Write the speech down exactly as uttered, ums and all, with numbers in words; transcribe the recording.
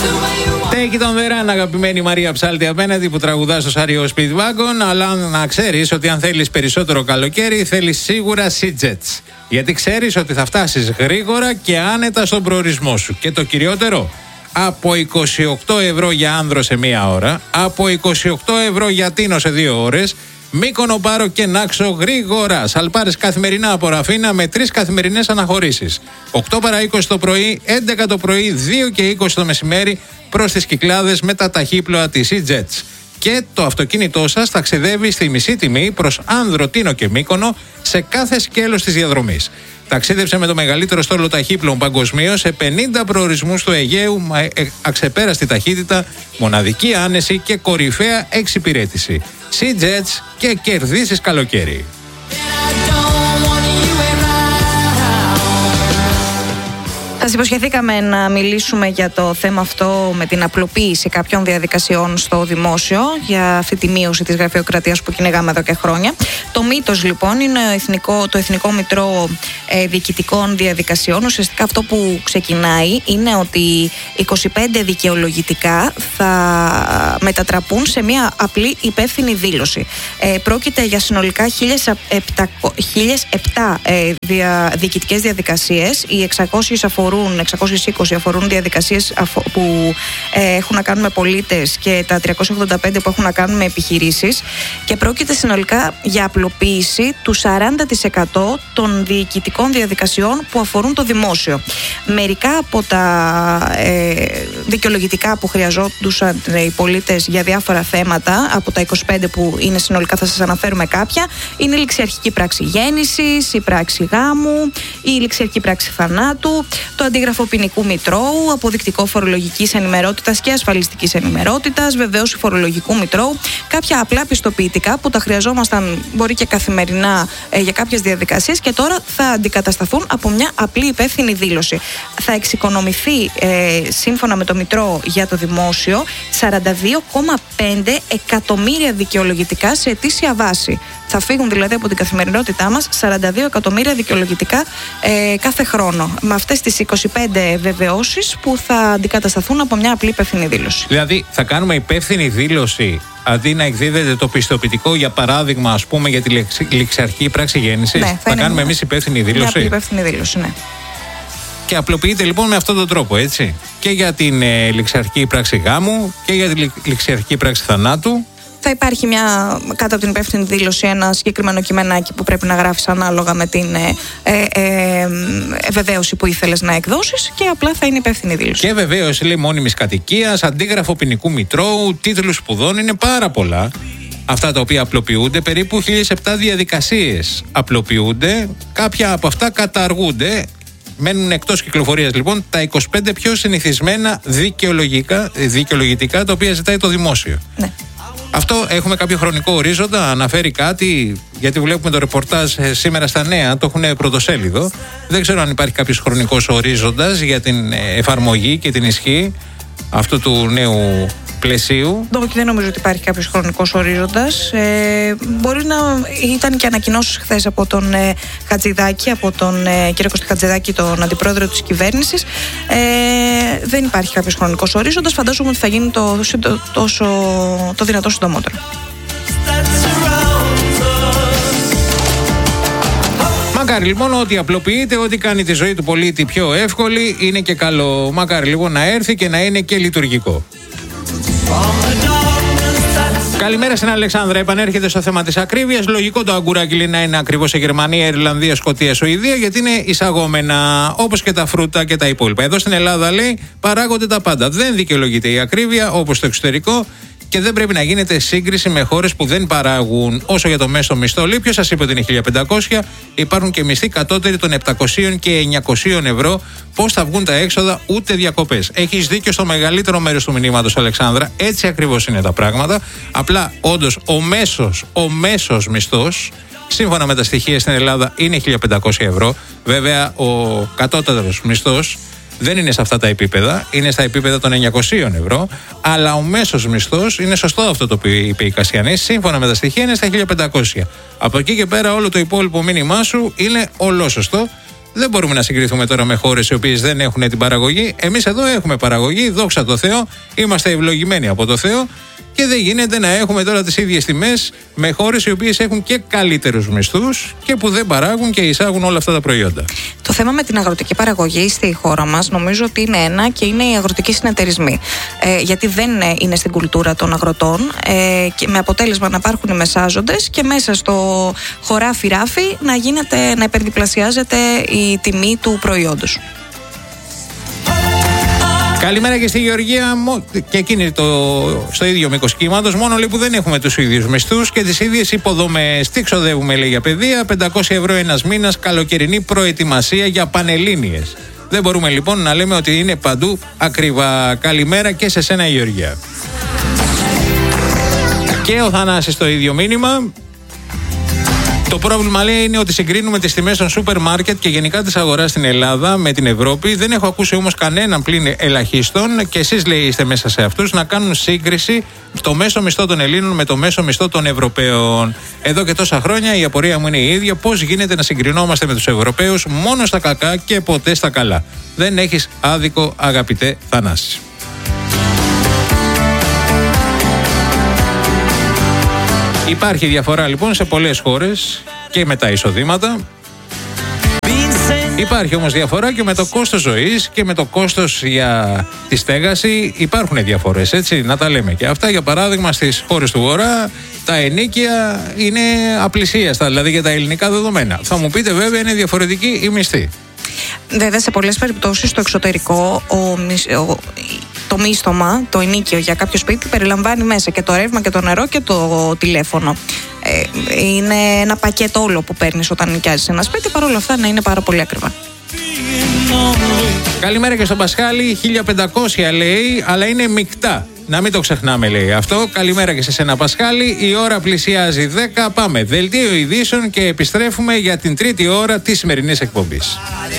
Take it on the run, αγαπημένη Μαρία Ψάλτη απέναντι, που τραγουδά στο Σάριο Speedwagon. Αλλά να ξέρεις ότι αν θέλεις περισσότερο καλοκαίρι, θέλεις σίγουρα SeaJets. Γιατί ξέρεις ότι θα φτάσεις γρήγορα και άνετα στον προορισμό σου. Και το κυριότερο, από είκοσι οκτώ ευρώ για άνδρο σε μία ώρα, από είκοσι οκτώ ευρώ για Τίνο σε δύο ώρες. Μύκονο, Πάρο και Νάξο γρήγορα. Σαλπάρες καθημερινά από Ραφίνα με τρεις καθημερινές αναχωρήσεις. οκτώ παρά είκοσι το πρωί, έντεκα το πρωί, δύο και είκοσι το μεσημέρι προς τις Κυκλάδες με τα ταχύπλοα της SeaJets. Και το αυτοκίνητό σας ταξιδεύει στη μισή τιμή προς Άνδρο, Τίνο και Μύκονο σε κάθε σκέλος της διαδρομής. Ταξίδεψε με το μεγαλύτερο στόλο ταχύπλων παγκοσμίως σε πενήντα προορισμούς του Αιγαίου με αξεπέραστη ταχύτητα, μοναδική άνεση και κορυφαία εξυπηρέτηση. SeaJets και κερδίσεις καλοκαίρι. Σας υποσχεθήκαμε να μιλήσουμε για το θέμα αυτό με την απλοποίηση κάποιων διαδικασιών στο δημόσιο, για αυτή τη μείωση της γραφειοκρατίας που κυνηγάμε εδώ και χρόνια. Το μύτος λοιπόν είναι εθνικό, το Εθνικό Μητρό ε, Διοικητικών Διαδικασιών. Ουσιαστικά αυτό που ξεκινάει είναι ότι είκοσι πέντε δικαιολογητικά θα μετατραπούν σε μια απλή υπεύθυνη δήλωση. Ε, πρόκειται για συνολικά χίλιες επτά ε, δια, διοικητικές διαδικασίες. Οι εξακόσιες αφορούν εξακόσιες είκοσι αφορούν διαδικασίες που ε, έχουν να κάνουν με πολίτες και τα τριακόσια ογδόντα πέντε που έχουν να κάνουν με επιχειρήσεις, και πρόκειται συνολικά για απλοποίηση του σαράντα τοις εκατό των διοικητικών διαδικασιών που αφορούν το δημόσιο. Μερικά από τα ε, δικαιολογητικά που χρειαζόντουσαν οι πολίτες για διάφορα θέματα, από τα είκοσι πέντε που είναι συνολικά, θα σας αναφέρουμε κάποια, είναι η ληξιαρχική πράξη γέννησης, η πράξη γάμου, η ληξιαρχική πράξη θανάτου, το αντίγραφο ποινικού μητρώου, αποδεικτικό φορολογικής ενημερότητας και ασφαλιστικής ενημερότητας, βεβαίωση φορολογικού μητρώου, κάποια απλά πιστοποιητικά που τα χρειαζόμασταν μπορεί και καθημερινά ε, για κάποιες διαδικασίες, και τώρα θα αντικατασταθούν από μια απλή υπεύθυνη δήλωση. Θα εξοικονομηθεί ε, σύμφωνα με το Μητρό για το δημόσιο σαράντα δύο κόμμα πέντε εκατομμύρια δικαιολογητικά σε ετήσια βάση. Θα φύγουν δηλαδή από την καθημερινότητά μας σαράντα δύο εκατομμύρια δικαιολογητικά ε, κάθε χρόνο. Με αυτές τις είκοσι πέντε βεβαιώσεις που θα αντικατασταθούν από μια απλή υπεύθυνη δήλωση. Δηλαδή θα κάνουμε υπεύθυνη δήλωση αντί να εκδίδεται το πιστοποιητικό, για παράδειγμα, ας πούμε, για τη ληξιαρχική πράξη γέννησης. Ναι, θα, θα κάνουμε εμείς υπεύθυνη δήλωση. Μια απλή υπεύθυνη δήλωση, ναι. Και απλοποιείται λοιπόν με αυτόν τον τρόπο, έτσι. Και για την ε, ληξιαρχική πράξη γάμου και για τη ληξιαρχική πράξη θανάτου. Θα υπάρχει μια, κάτω από την υπεύθυνη δήλωση, ένα συγκεκριμένο κειμενάκι που πρέπει να γράφεις ανάλογα με την ε, ε, ε, βεβαίωση που ήθελες να εκδώσεις, και απλά θα είναι υπεύθυνη δήλωση. Και βεβαίωση, λέει, μόνιμης κατοικίας, αντίγραφο ποινικού μητρώου, τίτλους σπουδών, είναι πάρα πολλά αυτά τα οποία απλοποιούνται. Περίπου χίλιες επτά διαδικασίες απλοποιούνται, κάποια από αυτά καταργούνται. Μένουν εκτός κυκλοφορίας λοιπόν τα είκοσι πέντε πιο συνηθισμένα δικαιολογικά, δικαιολογητικά τα οποία ζητάει το δημόσιο. Ναι. Αυτό έχουμε κάποιο χρονικό ορίζοντα, αναφέρει κάτι, γιατί βλέπουμε το ρεπορτάζ σήμερα στα νέα, το έχουν πρωτοσέλιδο. Δεν ξέρω αν υπάρχει κάποιος χρονικός ορίζοντας για την εφαρμογή και την ισχύ αυτού του νέου πλαισίου. Όχι, δεν νομίζω ότι υπάρχει κάποιος χρονικός ορίζοντας. Ε, μπορεί να ήταν και ανακοινώσεις χθες από τον ε, Χατζηδάκη, από τον ε, κύριο Κώστα Χατζηδάκη, τον αντιπρόεδρο της κυβέρνησης. Ε, δεν υπάρχει κάποιος χρονικός ορίζοντας. Φαντάζομαι ότι θα γίνει το, το, τόσο, το δυνατό συντομότερο. Μακάρι λοιπόν ότι απλοποιείται, ότι κάνει τη ζωή του πολίτη πιο εύκολη, είναι και καλό. Μακάρι λοιπόν να έρθει και να είναι και λειτουργικό. Καλημέρα στην Αλεξάνδρα. Επανέρχεται στο θέμα της ακρίβειας. Λογικό το αγκουράκι να είναι ακριβώς σε Γερμανία, Ιρλανδία, Σκωτία, Σουηδία, γιατί είναι εισαγόμενα, όπως και τα φρούτα και τα υπόλοιπα. Εδώ στην Ελλάδα, λέει, παράγονται τα πάντα. Δεν δικαιολογείται η ακρίβεια όπως στο εξωτερικό, και δεν πρέπει να γίνεται σύγκριση με χώρες που δεν παράγουν. Όσο για το μέσο μισθό, λέει, ποιος σας είπε ότι είναι χίλια πεντακόσια, υπάρχουν και μισθοί κατώτεροι των επτακόσια και εννιακόσια ευρώ. Πώς θα βγουν τα έξοδα, ούτε διακοπές. Έχεις δίκιο στο μεγαλύτερο μέρος του μηνύματος, Αλεξάνδρα. Έτσι ακριβώς είναι τα πράγματα. Απλά, όντως, ο μέσος, ο μέσος μισθός, σύμφωνα με τα στοιχεία στην Ελλάδα, είναι χίλια πεντακόσια ευρώ. Βέβαια, ο κατώτερος μισθός δεν είναι σε αυτά τα επίπεδα, είναι στα επίπεδα των εννιακόσια ευρώ, αλλά ο μέσος μισθός, είναι σωστό αυτό το οποίο είπε η Κασιανή, σύμφωνα με τα στοιχεία είναι στα χίλια πεντακόσια. Από εκεί και πέρα όλο το υπόλοιπο μήνυμά σου είναι ολόσωστο. Δεν μπορούμε να συγκριθούμε τώρα με χώρες οι οποίες δεν έχουν την παραγωγή. Εμείς εδώ έχουμε παραγωγή, δόξα τω Θεώ, είμαστε ευλογημένοι από το Θεό. Και δεν γίνεται να έχουμε τώρα τις ίδιες τιμές με χώρες οι οποίες έχουν και καλύτερους μισθούς και που δεν παράγουν και εισάγουν όλα αυτά τα προϊόντα. Το θέμα με την αγροτική παραγωγή στη χώρα μας νομίζω ότι είναι ένα και είναι οι αγροτικοί συνεταιρισμοί. Ε, γιατί δεν είναι στην κουλτούρα των αγροτών ε, και με αποτέλεσμα να υπάρχουν οι μεσάζοντες και μέσα στο χωράφι ράφι να, γίνεται, να υπερδιπλασιάζεται η τιμή του προϊόντος. Καλημέρα και στη Γεωργία και εκείνη το, στο ίδιο μήκος κύματος. Μόνο λέει που δεν έχουμε τους ίδιους μισθούς και τις ίδιες υποδομές. Τι ξοδεύουμε, λέει, για παιδεία, πεντακόσια ευρώ ένας μήνας, καλοκαιρινή προετοιμασία για πανελλήνιες. Δεν μπορούμε λοιπόν να λέμε ότι είναι παντού ακριβά. Καλημέρα και σε σένα, Γεωργία. Και ο Θανάσης το ίδιο μήνυμα. Το πρόβλημα, λέει, είναι ότι συγκρίνουμε τις τιμές των σούπερ μάρκετ και γενικά της αγοράς στην Ελλάδα με την Ευρώπη. Δεν έχω ακούσει όμως κανέναν πλην ελαχίστων, και εσείς, λέει, είστε μέσα σε αυτούς, να κάνουν σύγκριση το μέσο μισθό των Ελλήνων με το μέσο μισθό των Ευρωπαίων. Εδώ και τόσα χρόνια η απορία μου είναι η ίδια. Πώς γίνεται να συγκρινόμαστε με τους Ευρωπαίους μόνο στα κακά και ποτέ στα καλά? Δεν έχεις άδικο, αγαπητέ Θανάση. Υπάρχει διαφορά λοιπόν σε πολλές χώρες και με τα εισοδήματα. Υπάρχει όμως διαφορά και με το κόστος ζωής και με το κόστος για τη στέγαση. Υπάρχουν διαφορές, έτσι, να τα λέμε και αυτά. Για παράδειγμα, στις χώρες του Βορρά τα ενοίκια είναι απλησίαστα, δηλαδή για τα ελληνικά δεδομένα. Θα μου πείτε, βέβαια, είναι διαφορετική η μισθή. Βέβαια, σε πολλές περιπτώσεις στο εξωτερικό ο, ο, το μίστομα, το ενοίκιο για κάποιο σπίτι περιλαμβάνει μέσα και το ρεύμα και το νερό και το τηλέφωνο. Ε, είναι ένα πακέτο όλο που παίρνεις όταν νοικιάζεις ένα σπίτι, παρόλα αυτά να είναι πάρα πολύ ακριβά. Καλημέρα και στον Πασχάλη. χίλια πεντακόσια λέει, αλλά είναι μεικτά. Να μην το ξεχνάμε, λέει αυτό. Καλημέρα και σε σένα, Πασχάλη. Η ώρα πλησιάζει δέκα. Πάμε δελτίο ειδήσεων και επιστρέφουμε για την τρίτη ώρα της σημερινής εκπομπής.